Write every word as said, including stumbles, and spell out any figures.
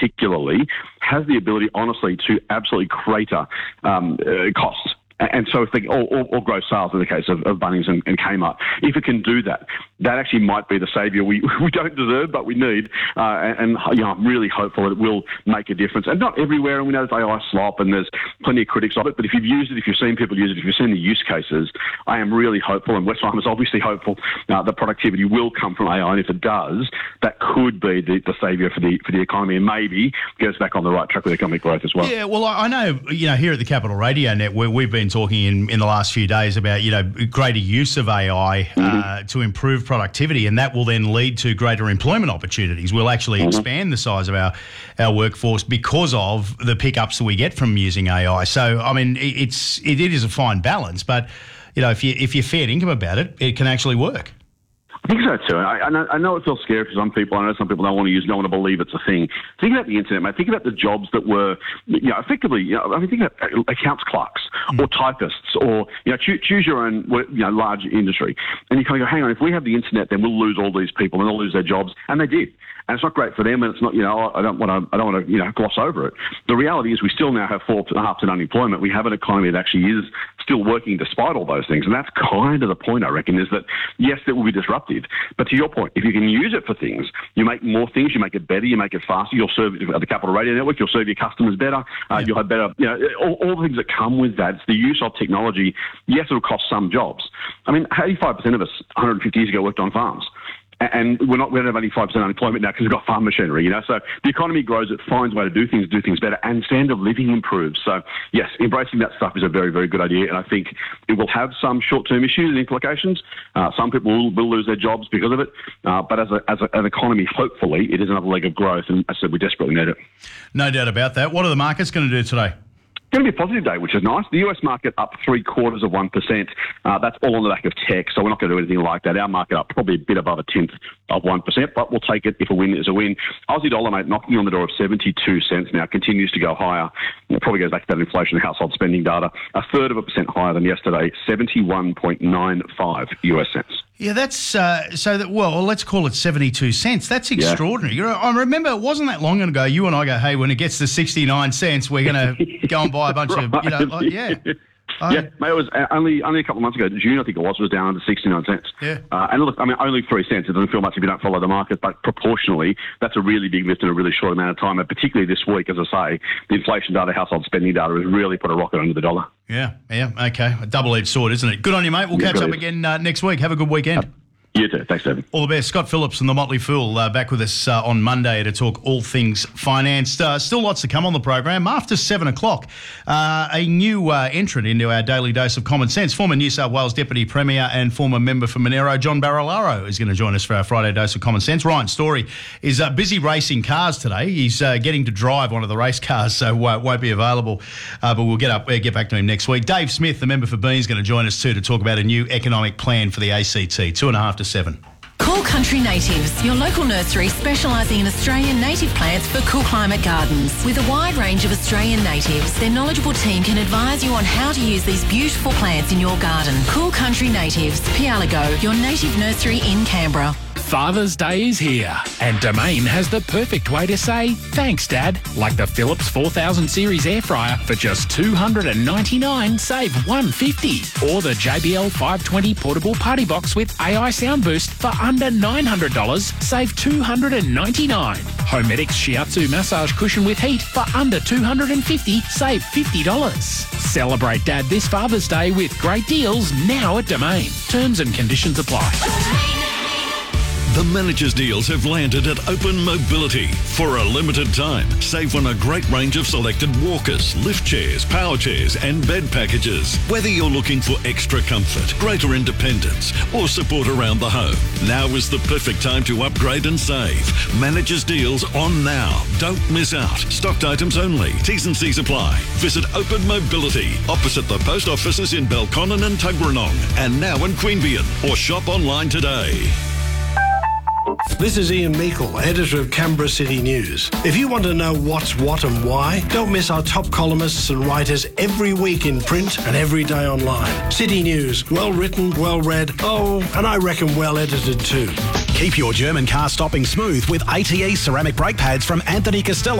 particularly has the ability, honestly, to absolutely crater um, uh, costs. And so, if they, or, or, or gross sales in the case of, of Bunnings and, and Kmart, if it can do that, that actually might be the saviour we, we don't deserve, but we need. Uh, and, and you know, I'm really hopeful that it will make a difference. And not everywhere, and we know there's A I slop and there's plenty of critics of it, but if you've used it, if you've seen people use it, if you've seen the use cases, I am really hopeful, and Westheimer is obviously hopeful uh, that productivity will come from A I, and if it does, that could be the, the saviour for the for the economy and maybe get us back on the right track with economic growth as well. Yeah, well, I know, you know, here at the Capital Radio Network, we've been talking in, in the last few days about, you know, greater use of A I uh, mm-hmm. to improve productivity, and that will then lead to greater employment opportunities. We'll actually mm-hmm. expand the size of our, our workforce because of the pickups that we get from using A I. So, I mean, it's it, it is a fine balance, but, you know, if you if you're fair income about it, it can actually work. I think so too. I, I, know, I know it feels scary for some people. I know some people don't want to use, don't want to believe it's a thing. Think about the internet, mate. Think about the jobs that were, you know, effectively, you know, I mean, think about accounts clerks mm. or typists or, you know, choose, choose your own, you know, large industry. And you kind of go, hang on, if we have the internet, then we'll lose all these people and they'll lose their jobs. And they did. And it's not great for them, and it's not, you know, I don't want to, I don't want to, you know, gloss over it. The reality is we still now have four and a half percent unemployment. We have an economy that actually is still working despite all those things. And that's kind of the point, I reckon, is that, yes, it will be disruptive. But to your point, if you can use it for things, you make more things, you make it better, you make it faster, you'll serve the Capital Radio Network, you'll serve your customers better, uh, yeah. you'll have better, you know, all, all the things that come with that. It's the use of technology. Yes, it'll cost some jobs. I mean, eighty-five percent of us one hundred fifty years ago worked on farms. And we're not, we don't have eighty-five percent unemployment now because we've got farm machinery, you know. So the economy grows, it finds a way to do things, do things better, and standard of living improves. So, yes, embracing that stuff is a very, very good idea. And I think it will have some short-term issues and implications. Uh, some people will, will lose their jobs because of it. Uh, but as, a, as a, an economy, hopefully, it is another leg of growth. And as I said, we desperately need it. No doubt about that. What are the markets going to do today? It's going to be a positive day, which is nice. The U S market up three quarters of one percent. Uh, that's all on the back of tech, so we're not going to do anything like that. Our market up probably a bit above a tenth of one percent, but we'll take it if a win is a win. Aussie dollar, mate, knocking on the door of seventy-two cents now, continues to go higher. It probably goes back to that inflation and household spending data. A third of a percent higher than yesterday, seventy-one point nine five U S cents. Yeah, that's uh, so that, well, let's call it seventy-two cents. That's extraordinary. Yeah. I remember it wasn't that long ago, you and I go, hey, when it gets to sixty-nine cents, we're going to go and buy a bunch right. of, you know, like, yeah. I, yeah, mate, it was only only a couple of months ago, June, I think it was, was down under sixty-nine cents. Yeah. Uh, and look, I mean, only three cents. It doesn't feel much if you don't follow the market, but proportionally, that's a really big lift in a really short amount of time. And particularly this week, as I say, the inflation data, household spending data has really put a rocket under the dollar. Yeah, yeah, okay. A double-edged sword, isn't it? Good on you, mate. We'll yeah, catch up again uh, next week. Have a good weekend. Uh, You too. Thanks, David. All the best. Scott Phillips and the Motley Fool uh, back with us uh, on Monday to talk all things finance. Uh, still lots to come on the program. After seven o'clock, uh, a new uh, entrant into our daily dose of common sense, former New South Wales Deputy Premier and former member for Monero, John Barilaro, is going to join us for our Friday dose of common sense. Ryan Story is uh, busy racing cars today. He's uh, getting to drive one of the race cars, so uh, won't be available, uh, but we'll get up uh, get back to him next week. Dave Smith, the member for Bean, is going to join us too to talk about a new economic plan for the A C T. Two and a half to seven. Cool Country Natives, your local nursery specialising in Australian native plants for cool climate gardens. With a wide range of Australian natives, their knowledgeable team can advise you on how to use these beautiful plants in your garden. Cool Country Natives, Pialago, your native nursery in Canberra. Father's Day is here, and Domain has the perfect way to say thanks, Dad, like the Philips four thousand series air fryer for just two hundred ninety-nine dollars, save one hundred fifty dollars, or the J B L five twenty portable party box with A I sound boost for under nine hundred dollars, save two hundred ninety-nine dollars. Homedics Shiatsu massage cushion with heat for under two hundred fifty dollars, save fifty dollars. Celebrate Dad this Father's Day with great deals now at Domain. Terms and conditions apply. The managers' deals have landed at Open Mobility. For a limited time, save on a great range of selected walkers, lift chairs, power chairs and bed packages. Whether you're looking for extra comfort, greater independence or support around the home, now is the perfect time to upgrade and save. Managers' deals on now. Don't miss out. Stocked items only. T's and C's apply. Visit Open Mobility opposite the post offices in Belconnen and Tuggeranong and now in Queanbeyan, or shop online today. This is Ian Meikle, editor of Canberra City News. If you want to know what's what and why, don't miss our top columnists and writers every week in print and every day online. City News, well written, well read, oh, and I reckon well edited too. Keep your German car stopping smooth with A T E ceramic brake pads from Anthony Costello.